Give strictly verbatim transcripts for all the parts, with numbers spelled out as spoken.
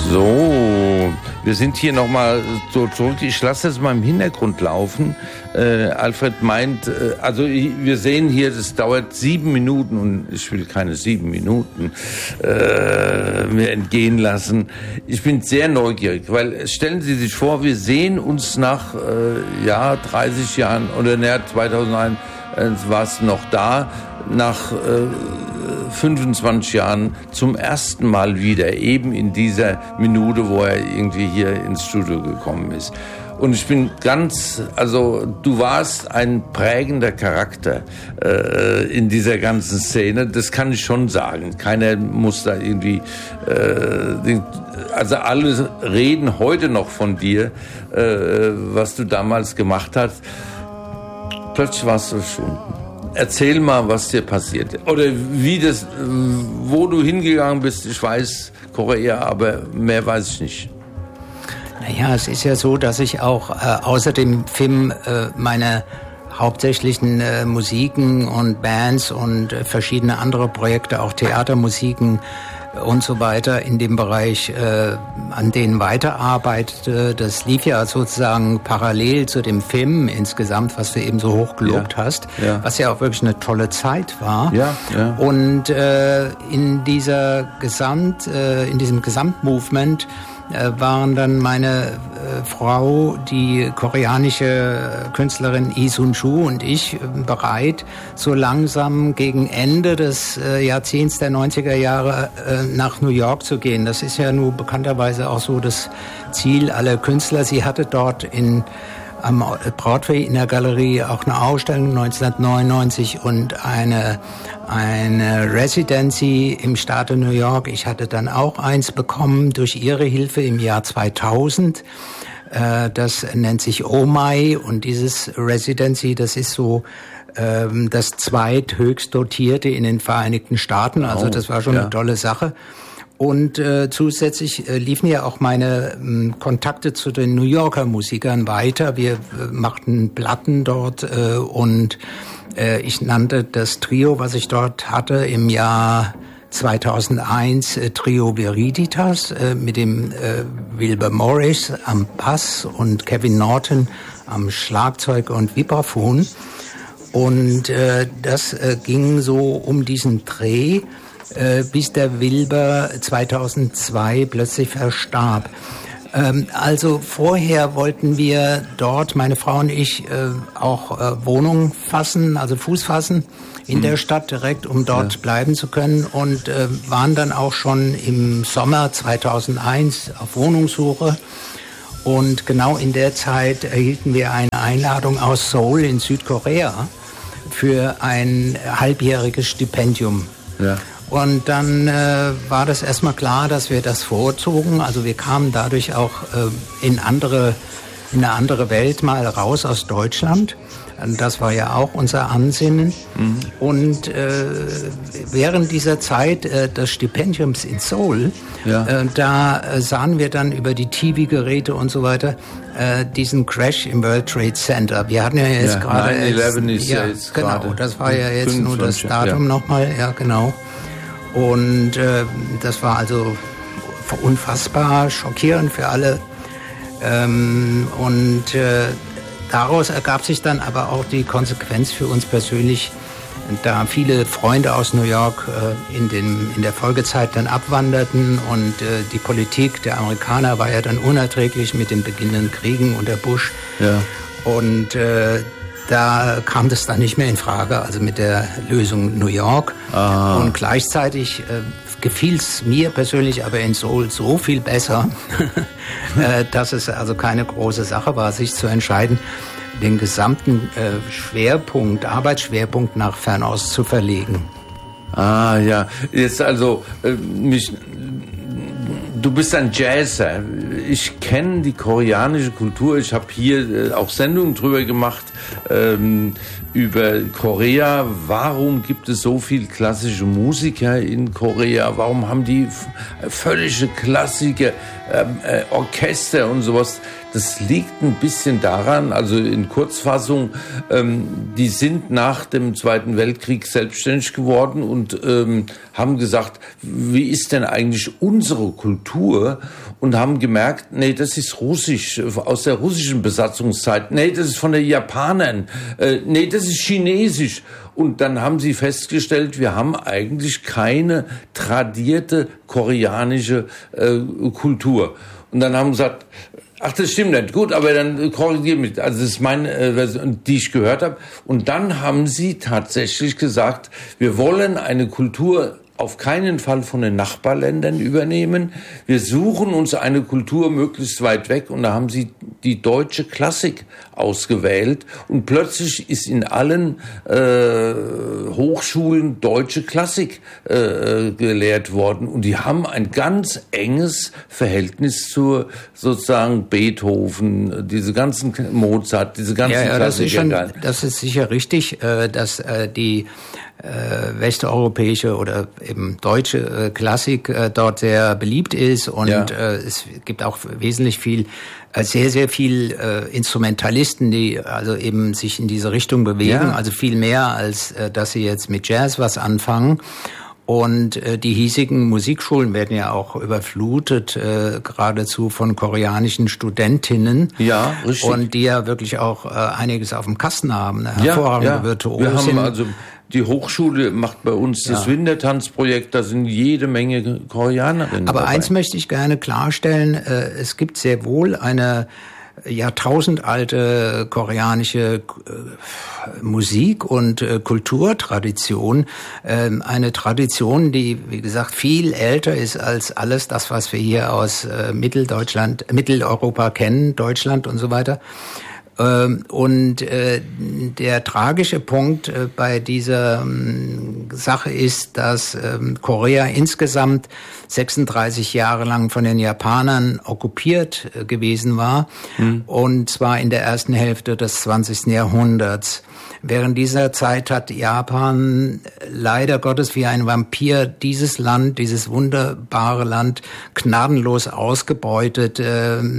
So, wir sind hier nochmal so zurück. Ich lasse das mal im Hintergrund laufen. Äh, Alfred meint, äh, also wir sehen hier, das dauert sieben Minuten und ich will keine sieben Minuten äh, mir entgehen lassen. Ich bin sehr neugierig, weil stellen Sie sich vor, wir sehen uns nach äh, ja, dreißig Jahren oder näher zweitausendeins äh, war es noch da, nach äh, fünfundzwanzig Jahren zum ersten Mal wieder, eben in dieser Minute, wo er irgendwie hier ins Studio gekommen ist. Und ich bin ganz, also du warst ein prägender Charakter äh, in dieser ganzen Szene, das kann ich schon sagen. Keiner muss da irgendwie, äh, also alle reden heute noch von dir, äh, was du damals gemacht hast. Plötzlich warst du verschwunden. Erzähl mal, was dir passiert. Oder wie das, wo du hingegangen bist. Ich weiß Korea, aber mehr weiß ich nicht. Naja, es ist ja so, dass ich auch äh, außer dem Film äh, meine hauptsächlichen äh, Musiken und Bands und äh, verschiedene andere Projekte, auch Theatermusiken und so weiter in dem Bereich, äh, an denen weiterarbeitete. Das lief ja sozusagen parallel zu dem Film insgesamt, was du eben so hoch gelobt ja, hast, ja. was ja auch wirklich eine tolle Zeit war. Ja, ja. Und äh, in dieser Gesamt, äh, in diesem Gesamtmovement äh, waren dann meine äh, Frau, die koreanische Künstlerin Lee Sun-Chu und ich äh, bereit, so langsam gegen Ende des äh, Jahrzehnts der neunziger Jahre äh, nach New York zu gehen. Das ist ja nur bekannterweise auch so das Ziel aller Künstler. Sie hatte dort in am Broadway in der Galerie auch eine Ausstellung neunzehnhundertneunundneunzig und eine eine Residency im Staate New York. Ich hatte dann auch eins bekommen durch ihre Hilfe im Jahr zweitausend. Das nennt sich Oh My und dieses Residency, das ist so das zweithöchst dotierte in den Vereinigten Staaten. Also das war schon ja. eine tolle Sache. Und äh, zusätzlich äh, liefen ja auch meine äh, Kontakte zu den New Yorker Musikern weiter. Wir äh, machten Platten dort äh, und äh, ich nannte das Trio, was ich dort hatte, im Jahr zweitausendeins äh, Trio Viriditas äh, mit dem äh, Wilbur Morris am Bass und Kevin Norton am Schlagzeug und Vibraphon. Und äh, das äh, ging so um diesen Dreh, bis der Wilbur zweitausendzwei plötzlich verstarb. Also vorher wollten wir dort, meine Frau und ich, auch Wohnung fassen, also Fuß fassen in mhm. der Stadt direkt, um dort ja. bleiben zu können und waren dann auch schon im Sommer zweitausendeins auf Wohnungssuche. Und genau in der Zeit erhielten wir eine Einladung aus Seoul in Südkorea für ein halbjähriges Stipendium. Ja. Und dann äh, war das erstmal klar, dass wir das vorzogen. Also wir kamen dadurch auch äh, in andere, in eine andere Welt mal raus aus Deutschland. Das war ja auch unser Ansinnen. Mhm. Und äh, während dieser Zeit äh, des Stipendiums in Seoul, ja. äh, da äh, sahen wir dann über die T V-Geräte und so weiter äh, diesen Crash im World Trade Center. Wir hatten ja jetzt ja, gerade... neun elf ist ja, ja jetzt genau, gerade... das war ja jetzt nur das Datum ja. nochmal, ja genau. Und äh, das war also unfassbar schockierend für alle. Ähm, und äh, daraus ergab sich dann aber auch die Konsequenz für uns persönlich, da viele Freunde aus New York äh, in, den, in der Folgezeit dann abwanderten und äh, die Politik der Amerikaner war ja dann unerträglich mit den beginnenden Kriegen unter Bush. Ja. Und äh, da kam das dann nicht mehr in Frage, also mit der Lösung New York. Aha. Und gleichzeitig äh, gefiel es mir persönlich aber in Seoul so viel besser, äh, dass es also keine große Sache war, sich zu entscheiden, den gesamten äh, Schwerpunkt, Arbeitsschwerpunkt nach Fernost zu verlegen. Ah ja, jetzt also äh, mich... Du bist ein Jazzer. Ich kenne die koreanische Kultur. Ich habe hier äh, auch Sendungen drüber gemacht. ähm, über Korea. Warum gibt es so viel klassische Musiker in Korea? Warum haben die völlige Klassiker, ähm, äh, Orchester und sowas? Das liegt ein bisschen daran, also in Kurzfassung, ähm, die sind nach dem Zweiten Weltkrieg selbstständig geworden und ähm, haben gesagt, wie ist denn eigentlich unsere Kultur? Und haben gemerkt, nee, das ist russisch, aus der russischen Besatzungszeit. Nee, das ist von den Japanern. Äh, nee, das ist chinesisch. Und dann haben sie festgestellt, wir haben eigentlich keine tradierte koreanische äh, Kultur. Und dann haben sie gesagt, ach, das stimmt nicht. Gut, aber dann korrigiere mich. Also das ist meine äh, Version, die ich gehört habe. Und dann haben sie tatsächlich gesagt, wir wollen eine Kultur auf keinen Fall von den Nachbarländern übernehmen. Wir suchen uns eine Kultur möglichst weit weg. Und da haben sie die deutsche Klassik ausgewählt. Und plötzlich ist in allen äh, Hochschulen deutsche Klassik äh, gelehrt worden. Und die haben ein ganz enges Verhältnis zur sozusagen Beethoven, diese ganzen Mozart, diese ganzen ja, ja, Klassiker. Das ist, schon, das ist sicher richtig, äh, dass äh, die äh, westeuropäische oder eben deutsche äh, Klassik äh, dort sehr beliebt ist und ja. äh, es gibt auch wesentlich viel, äh, sehr, sehr viel äh, Instrumentalisten, die also eben sich in diese Richtung bewegen, ja. also viel mehr als, äh, dass sie jetzt mit Jazz was anfangen. Und äh, die hiesigen Musikschulen werden ja auch überflutet, äh, geradezu von koreanischen Studentinnen. Ja, richtig. Und die ja wirklich auch äh, einiges auf dem Kasten haben, eine hervorragende ja, ja. Virtuosin. Wir haben also die Hochschule macht bei uns das ja. Wintertanzprojekt, da sind jede Menge Koreanerinnen Aber dabei. Eins möchte ich gerne klarstellen, äh, es gibt sehr wohl eine jahrtausendalte koreanische äh, Musik- und äh, Kulturtradition. Ähm, eine Tradition, die, wie gesagt, viel älter ist als alles das, was wir hier aus äh, Mitteldeutschland, Mitteleuropa kennen, Deutschland und so weiter. Ähm, und äh, der tragische Punkt äh, bei dieser ähm, Sache ist, dass ähm, Korea insgesamt sechsunddreißig Jahre lang von den Japanern okkupiert äh, gewesen war, mhm. und zwar in der ersten Hälfte des zwanzigsten Jahrhunderts. Während dieser Zeit hat Japan leider Gottes wie ein Vampir dieses Land, dieses wunderbare Land, gnadenlos ausgebeutet, äh, äh,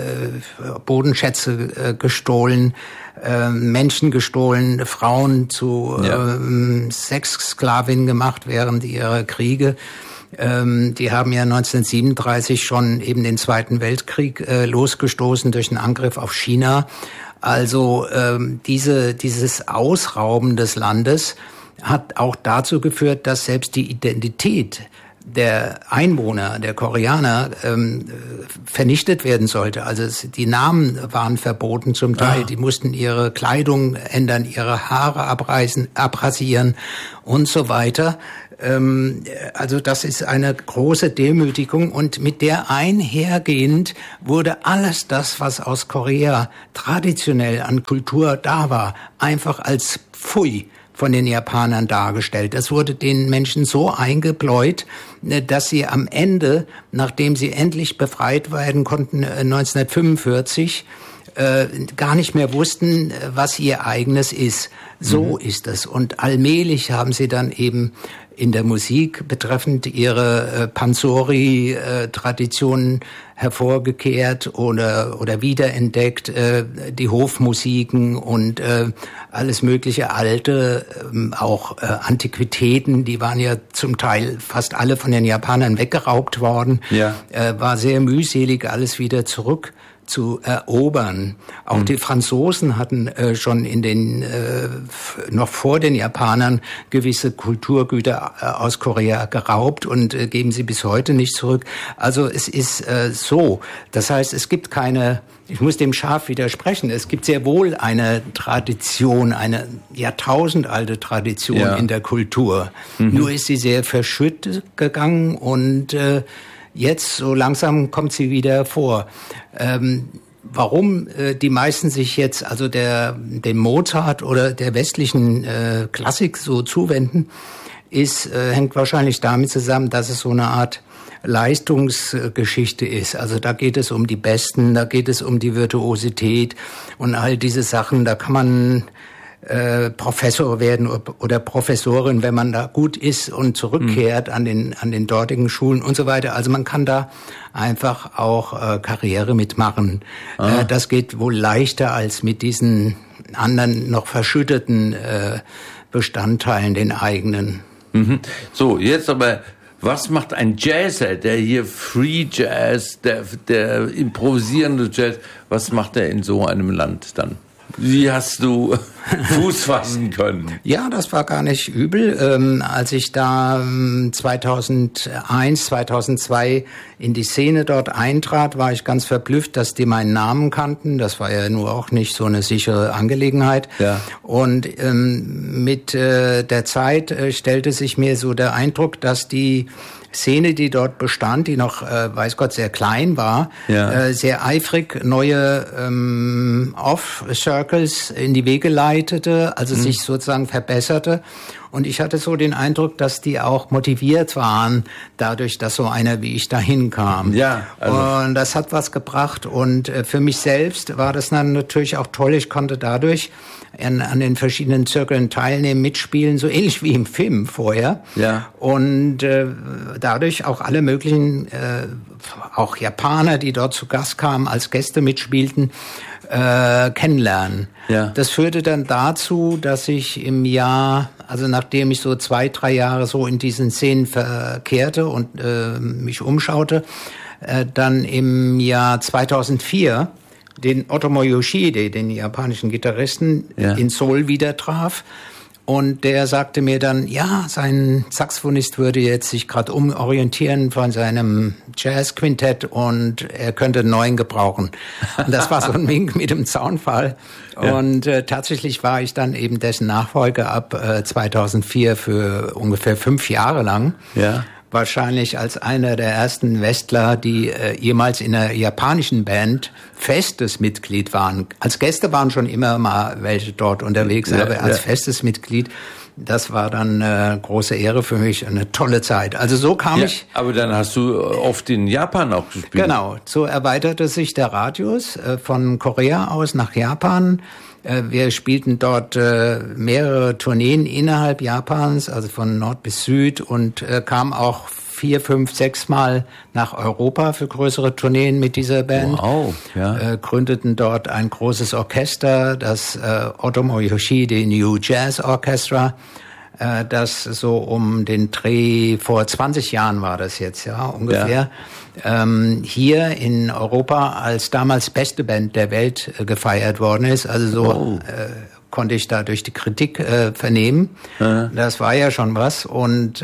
Bodenschätze äh, gestohlen, äh, Menschen gestohlen, Frauen zu ja. äh, Sexsklavinnen gemacht während ihrer Kriege. Ähm, die haben ja neunzehnhundertsiebenunddreißig schon eben den Zweiten Weltkrieg äh, losgestoßen durch einen Angriff auf China. Also ähm, diese dieses Ausrauben des Landes hat auch dazu geführt, dass selbst die Identität der Einwohner, der Koreaner, ähm, vernichtet werden sollte. Also es, die Namen waren verboten zum Teil. Ah. Die mussten ihre Kleidung ändern, ihre Haare abreißen, abrasieren und so weiter. Ähm, also das ist eine große Demütigung und mit der einhergehend wurde alles das, was aus Korea traditionell an Kultur da war, einfach als Pfui von den Japanern dargestellt. Das wurde den Menschen so eingebläut, dass sie am Ende, nachdem sie endlich befreit werden konnten, neunzehnhundertfünfundvierzig, äh, gar nicht mehr wussten, was ihr eigenes ist. So mhm. ist es. Und allmählich haben sie dann eben in der Musik betreffend ihre äh, Pansori-Traditionen hervorgekehrt oder oder wiederentdeckt, äh, die Hofmusiken und äh, alles mögliche alte, äh, auch äh, Antiquitäten, die waren ja zum Teil fast alle von den Japanern weggeraubt worden. Ja. Äh, war sehr mühselig, alles wieder zurück zu erobern. Auch mhm. die Franzosen hatten äh, schon in den äh, noch vor den Japanern gewisse Kulturgüter äh, aus Korea geraubt und äh, geben sie bis heute nicht zurück. Also es ist äh, so. Das heißt, es gibt keine, ich muss dem scharf widersprechen, es gibt sehr wohl eine Tradition, eine jahrtausendalte Tradition ja. in der Kultur. Mhm. Nur ist sie sehr verschüttet gegangen und äh, jetzt, so langsam kommt sie wieder vor. Ähm, warum äh, die meisten sich jetzt also der dem Mozart oder der westlichen äh, Klassik so zuwenden, ist äh, hängt wahrscheinlich damit zusammen, dass es so eine Art Leistungsgeschichte ist. Also da geht es um die Besten, da geht es um die Virtuosität und all diese Sachen. Da kann man äh, Professor werden oder Professorin, wenn man da gut ist und zurückkehrt mhm. an den an den dortigen Schulen und so weiter. Also man kann da einfach auch äh, Karriere mitmachen. Ah. Äh, das geht wohl leichter als mit diesen anderen noch verschütteten äh, Bestandteilen, den eigenen. Mhm. So, jetzt aber, was macht ein Jazzer, der hier Free Jazz, der, der improvisierende Jazz, was macht er in so einem Land dann? Wie hast du Fuß fassen können? Ja, das war gar nicht übel. Ähm, als ich da ähm, zweitausendeins, zweitausendzwei in die Szene dort eintrat, war ich ganz verblüfft, dass die meinen Namen kannten. Das war ja nur auch nicht so eine sichere Angelegenheit. Ja. Und ähm, mit äh, der Zeit äh, stellte sich mir so der Eindruck, dass die Szene, die dort bestand, die noch, äh, weiß Gott, sehr klein war, ja. äh, sehr eifrig neue ähm, Off-Circles in die Wege leitete, also mhm. sich sozusagen verbesserte. Und ich hatte so den Eindruck, dass die auch motiviert waren, dadurch, dass so einer wie ich dahin kam. Ja, also. Und das hat was gebracht. Und äh, für mich selbst war das dann natürlich auch toll. Ich konnte dadurch an, an den verschiedenen Zirkeln teilnehmen, mitspielen, so ähnlich wie im Film vorher. Ja. Und äh, dadurch auch alle möglichen, äh, auch Japaner, die dort zu Gast kamen, als Gäste mitspielten, äh, kennenlernen. Ja. Das führte dann dazu, dass ich im Jahr, also nachdem ich so zwei, drei Jahre so in diesen Szenen verkehrte und äh, mich umschaute, äh, dann im Jahr zweitausendvier den Otomo Yoshide, den japanischen Gitarristen, ja. in Seoul wieder traf. Und der sagte mir dann, ja, sein Saxophonist würde jetzt sich gerade umorientieren von seinem Jazz-Quintett und er könnte einen neuen gebrauchen. Und das war so ein Wink mit dem Zaunfall. Ja. Und äh, tatsächlich war ich dann eben dessen Nachfolger ab äh, zweitausendvier für ungefähr fünf Jahre lang. Ja. Wahrscheinlich als einer der ersten Westler, die äh, jemals in einer japanischen Band festes Mitglied waren. Als Gäste waren schon immer mal welche dort unterwegs, ja, aber als ja. festes Mitglied, das war dann eine große Ehre für mich, eine tolle Zeit. Also so kam ja, ich... Aber dann hast du oft in Japan auch gespielt. Genau, so erweiterte sich der Radius äh, von Korea aus nach Japan. Wir spielten dort äh, mehrere Tourneen innerhalb Japans, also von Nord bis Süd, und äh, kamen auch vier, fünf, sechs Mal nach Europa für größere Tourneen mit dieser Band. Wow, ja. Äh, gründeten dort ein großes Orchester, das äh, Otomo Yoshide New Jazz Orchestra, äh, das so um den Dreh vor zwanzig Jahren war das jetzt, ja, ungefähr. Ja. Ähm, hier in Europa als damals beste Band der Welt äh, gefeiert worden ist. Also so oh. äh, konnte ich da durch die Kritik äh, vernehmen. Ja. Das war ja schon was. Und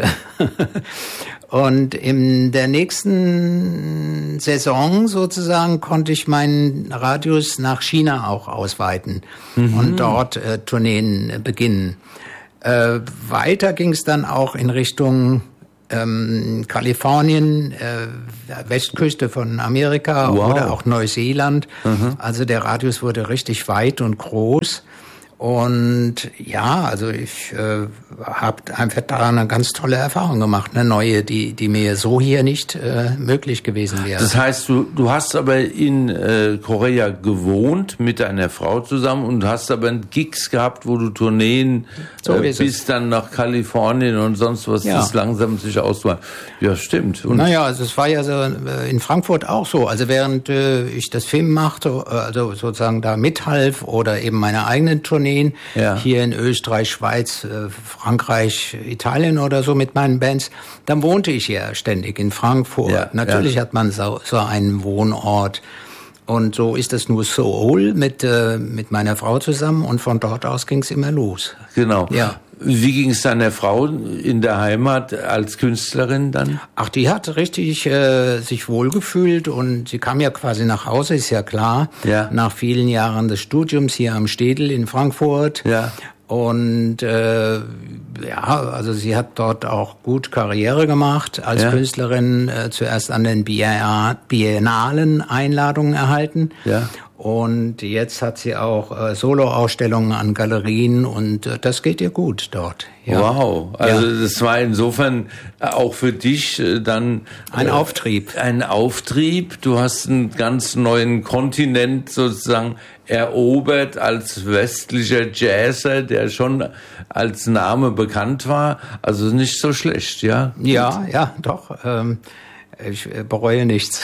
und in der nächsten Saison sozusagen konnte ich meinen Radius nach China auch ausweiten mhm. und dort äh, Tourneen äh, beginnen. Äh, weiter ging es dann auch in Richtung Ähm, Kalifornien, äh, Westküste von Amerika wow. oder auch Neuseeland. Mhm. Also der Radius wurde richtig weit und groß. Und ja, also ich äh, habe einfach da eine ganz tolle Erfahrung gemacht, eine neue, die die mir so hier nicht äh, möglich gewesen wäre. Das heißt, du du hast aber in äh, Korea gewohnt mit deiner Frau zusammen und hast aber Gigs gehabt, wo du Tourneen so äh, bis dann nach Kalifornien und sonst was, ja. das langsam sich ausweitet. Ja, stimmt. Und naja, also es war ja so äh, in Frankfurt auch so. Also während äh, ich das Film machte, äh, also sozusagen da mithalf oder eben meine eigenen Tourneen, ja. hier in Österreich, Schweiz, äh, Frankreich, Italien oder so mit meinen Bands, dann wohnte ich ja ständig in Frankfurt. Ja, Natürlich ja. hat man so, so einen Wohnort. Und so ist es nur Seoul mit, äh, mit meiner Frau zusammen und von dort aus ging es immer los. Genau. Ja. Wie ging es deiner Frau in der Heimat als Künstlerin dann? Ach, die hat richtig äh, sich wohlgefühlt und sie kam ja quasi nach Hause, ist ja klar, ja. nach vielen Jahren des Studiums hier am Städel in Frankfurt. Ja. Und äh, ja, also sie hat dort auch gut Karriere gemacht als ja. Künstlerin, äh, zuerst an den Biennalen Einladungen erhalten. Ja. Und jetzt hat sie auch äh, Soloausstellungen an Galerien und äh, das geht ihr gut dort. Ja. Wow, also ja. Das war insofern auch für dich äh, dann ein äh, Auftrieb. Ein Auftrieb. Du hast einen ganz neuen Kontinent sozusagen erobert als westlicher Jazzer, der schon als Name bekannt war. Also nicht so schlecht, ja? Ja, ja, doch. Ähm Ich bereue nichts.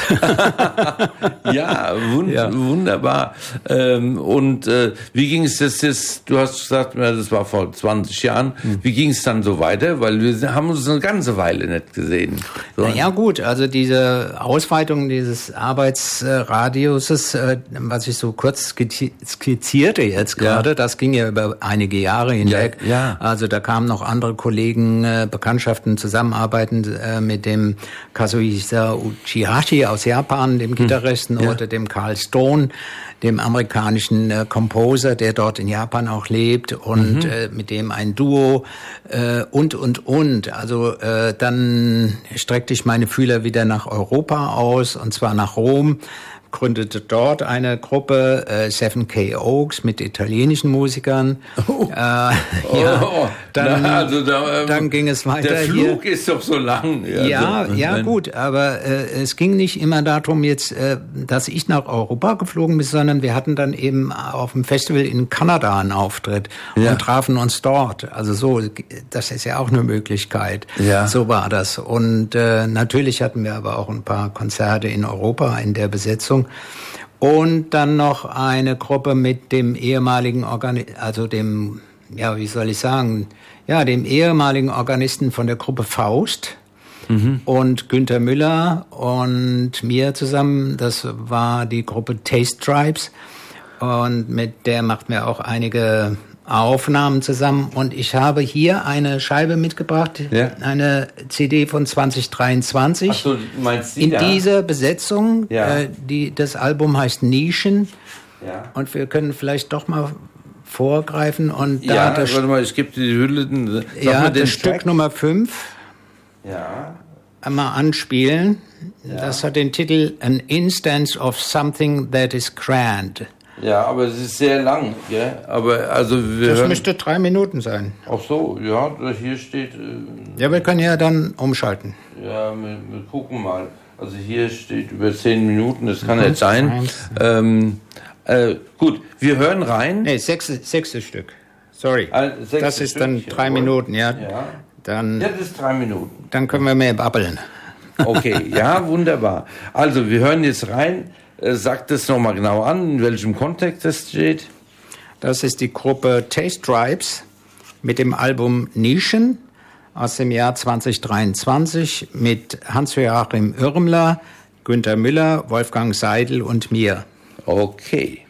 Ja, wund- ja, wunderbar. Ähm, und äh, wie ging es das jetzt? Du hast gesagt, das war vor zwanzig Jahren. Hm. Wie ging es dann so weiter? Weil wir haben uns eine ganze Weile nicht gesehen. So. Na ja, gut, also diese Ausweitung dieses Arbeitsradiuses, äh, was ich so kurz skizzierte jetzt gerade, ja. Das ging ja über einige Jahre hinweg. Ja, ja. Also da kamen noch andere Kollegen, äh, Bekanntschaften, Zusammenarbeiten äh, mit dem Kazuhisa Uchihashi aus Japan, dem Gitarristen, ja. Oder dem Carl Stone, dem amerikanischen äh, Composer, der dort in Japan auch lebt und mhm. äh, mit dem ein Duo äh, und, und, und. Also äh, dann streckte ich meine Fühler wieder nach Europa aus, und zwar nach Rom. Gründete dort eine Gruppe, äh, Seven K Oaks, mit italienischen Musikern. Oh. Äh, ja, oh. dann, Na, also da, ähm, dann ging es weiter. Der Flug hier. ist doch so lang. Ja, also, ja, gut, aber äh, es ging nicht immer darum jetzt, äh, dass ich nach Europa geflogen bin, sondern wir hatten dann eben auf dem Festival in Kanada einen Auftritt ja. und trafen uns dort. Also so, das ist ja auch eine Möglichkeit. Ja. So war das. Und äh, natürlich hatten wir aber auch ein paar Konzerte in Europa in der Besetzung. Und dann noch eine Gruppe mit dem ehemaligen Organi- also dem, ja, wie soll ich sagen, ja, dem ehemaligen Organisten von der Gruppe Faust mhm. und Günther Müller und mir zusammen. Das war die Gruppe Taste Tribes und mit der machten wir auch einige Aufnahmen zusammen. Und ich habe hier eine Scheibe mitgebracht, ja. Eine C D von zwanzig dreiundzwanzig. Ach so, meinst du in da? dieser Besetzung. Ja. Äh, die, das Album heißt Nischen. Ja. Und wir können vielleicht doch mal vorgreifen. Und da ja, das, warte mal, ich gebe die Hülle. Sag ja, mal den das Stück Track. Nummer fünf. Ja. Einmal anspielen. Ja. Das hat den Titel An Instance of Something That is Grand. Ja, aber es ist sehr lang, gell? Aber also wir Das hören, müsste drei Minuten sein. Ach so, ja, hier steht. Äh, Ja, wir können ja dann umschalten. Ja, wir, wir gucken mal. Also hier steht über zehn Minuten, das kann nicht sein. Ähm, äh, gut, wir hören rein. Nee, sechstes, sechstes Stück. Sorry. Ein sechstes das ist Stück, dann drei jawohl. Minuten, ja. Ja. Dann, ja, das ist drei Minuten. dann können wir mehr babbeln. Okay, ja, wunderbar. Also, wir hören jetzt rein. Äh, sagt es nochmal genau an, in welchem Kontext das steht. Das ist die Gruppe Taste Tribes mit dem Album Nischen aus dem Jahr zwanzig dreiundzwanzig mit Hans-Joachim Irmler, Günther Müller, Wolfgang Seidel und mir. Okay.